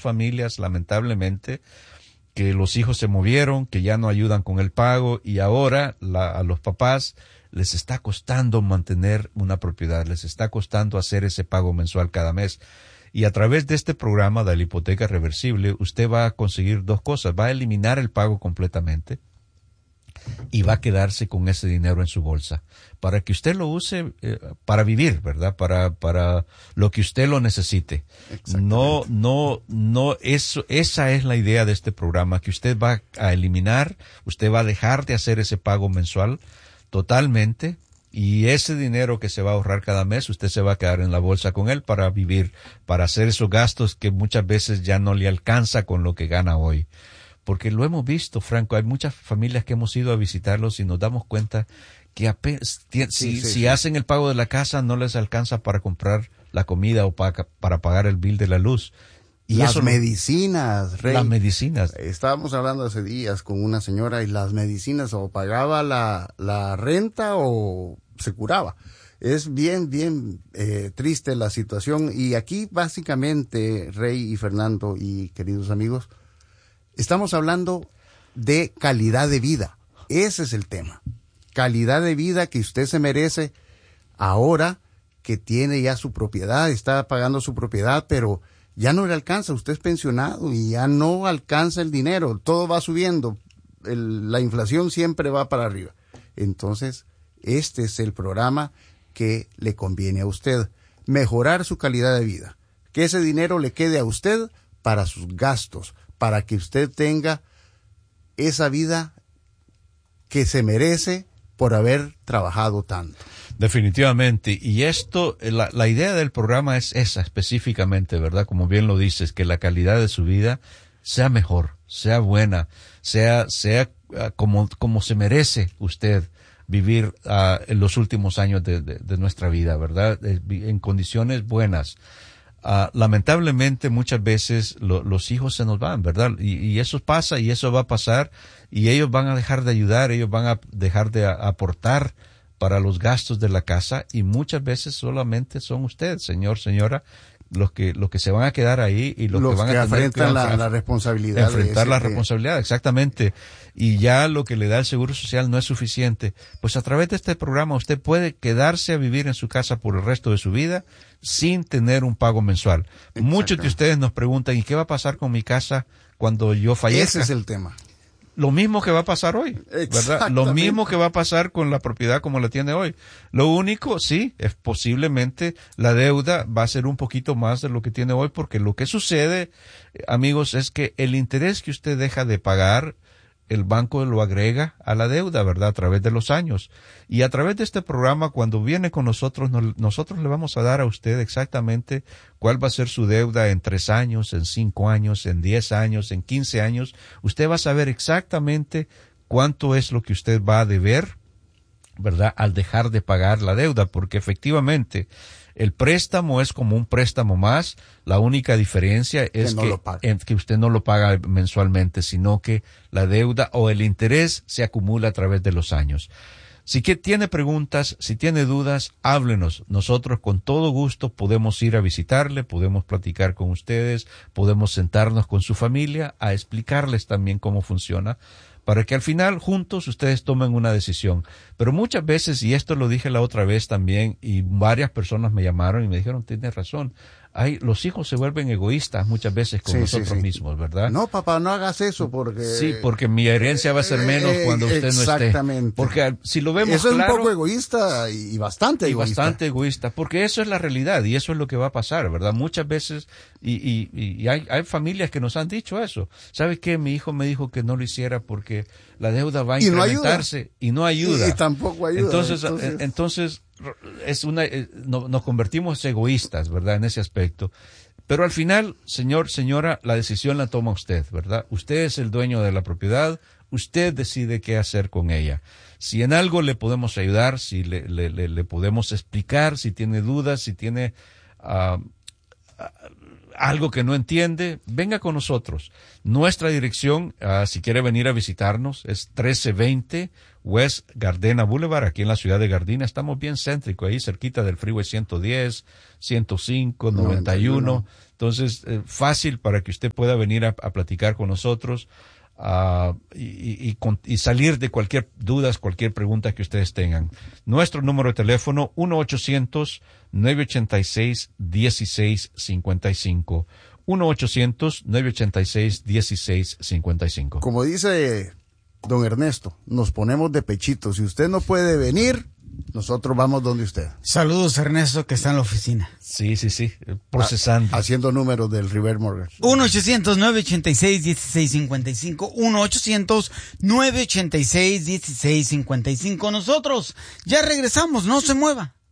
familias, lamentablemente, que los hijos se movieron, que ya no ayudan con el pago y ahora a los papás les está costando mantener una propiedad, les está costando hacer ese pago mensual cada mes. Y a través de este programa de la hipoteca reversible, usted va a conseguir dos cosas. Va a eliminar el pago completamente y va a quedarse con ese dinero en su bolsa para que usted lo use para vivir, ¿verdad? Para lo que usted lo necesite. No, esa es la idea de este programa, que usted va a eliminar, usted va a dejar de hacer ese pago mensual totalmente, y ese dinero que se va a ahorrar cada mes, usted se va a quedar en la bolsa con él para vivir, para hacer esos gastos que muchas veces ya no le alcanza con lo que gana hoy. Porque lo hemos visto, Franco, hay muchas familias que hemos ido a visitarlos y nos damos cuenta que apenas, si hacen el pago de la casa no les alcanza para comprar la comida o para pagar el bill de la luz. Y las eso, medicinas, Rey. Las medicinas. Estábamos hablando hace días con una señora y las medicinas o pagaba la renta o se curaba. Es bien triste la situación, y aquí básicamente, Rey y Fernando y queridos amigos, estamos hablando de calidad de vida. Ese es el tema. Calidad de vida que usted se merece ahora que tiene ya su propiedad, está pagando su propiedad, pero ya no le alcanza. Usted es pensionado y ya no alcanza el dinero. Todo va subiendo. La inflación siempre va para arriba. Entonces, este es el programa que le conviene a usted. Mejorar su calidad de vida. Que ese dinero le quede a usted para sus gastos, para que usted tenga esa vida que se merece por haber trabajado tanto. Definitivamente. Y esto, la idea del programa es esa específicamente, ¿verdad? Como bien lo dices, que la calidad de su vida sea mejor, sea buena, sea como se merece usted vivir en los últimos años de nuestra vida, ¿verdad? En condiciones buenas. Lamentablemente muchas veces los hijos se nos van, ¿verdad? Y eso pasa y eso va a pasar, y ellos van a dejar de ayudar, ellos van a dejar de aportar para los gastos de la casa, y muchas veces solamente son usted, señor, señora, los que se van a quedar ahí y los que van a tener enfrentan la responsabilidad. Enfrentar la responsabilidad, exactamente. Y ya lo que le da el Seguro Social no es suficiente. Pues a través de este programa usted puede quedarse a vivir en su casa por el resto de su vida sin tener un pago mensual. Muchos de ustedes nos preguntan, ¿y qué va a pasar con mi casa cuando yo fallezca? Ese es el tema. Lo mismo que va a pasar hoy, ¿verdad? Lo mismo que va a pasar con la propiedad como la tiene hoy. Lo único, sí, es posiblemente la deuda va a ser un poquito más de lo que tiene hoy, porque lo que sucede, amigos, es que el interés que usted deja de pagar, el banco lo agrega a la deuda, ¿verdad? A través de los años. Y a través de este programa, cuando viene con nosotros, nosotros le vamos a dar a usted exactamente cuál va a ser su deuda en 3 años, en 5 años, en 10 años, en 15 años. Usted va a saber exactamente cuánto es lo que usted va a deber, ¿verdad? Al dejar de pagar la deuda, porque efectivamente el préstamo es como un préstamo más. La única diferencia es que usted no lo paga mensualmente, sino que la deuda o el interés se acumula a través de los años. Si tiene preguntas, si tiene dudas, háblenos. Nosotros con todo gusto podemos ir a visitarle, podemos platicar con ustedes, podemos sentarnos con su familia a explicarles también cómo funciona, para que al final juntos ustedes tomen una decisión. Pero muchas veces, y esto lo dije la otra vez también, y varias personas me llamaron y me dijeron, tienes razón, los hijos se vuelven egoístas muchas veces con nosotros mismos, ¿verdad? No, papá, no hagas eso porque... Sí, porque mi herencia va a ser menos cuando usted no esté. Exactamente. Porque si lo vemos eso claro... es un poco egoísta y bastante egoísta. Y bastante egoísta, porque eso es la realidad y eso es lo que va a pasar, ¿verdad? Muchas veces, y hay familias que nos han dicho eso. ¿Sabe qué? Mi hijo me dijo que no lo hiciera porque la deuda va a incrementarse y no ayuda. Y tampoco ayuda. Entonces nos convertimos egoístas, ¿verdad? En ese aspecto. Pero al final, señora, la decisión la toma usted, ¿verdad? Usted es el dueño de la propiedad, usted decide qué hacer con ella. Si en algo le podemos ayudar, si le podemos explicar, si tiene dudas, si tiene algo que no entiende, venga con nosotros. Nuestra dirección, si quiere venir a visitarnos, es 1320 West Gardena Boulevard, aquí en la ciudad de Gardena. Estamos bien céntricos, ahí cerquita del Freeway 110, 105, 91. Entonces, fácil para que usted pueda venir a platicar con nosotros y salir de cualquier dudas, cualquier pregunta que ustedes tengan. Nuestro número de teléfono, 1-800-986-1655. 1-800-986-1655. Como dice don Ernesto, nos ponemos de pechito. Si usted no puede venir, nosotros vamos donde usted. Saludos, Ernesto, que está en la oficina. Sí, procesando. Haciendo números del River Mortgage. 1-800-986-1655. 1-800-986-1655. Nosotros ya regresamos, no se mueva.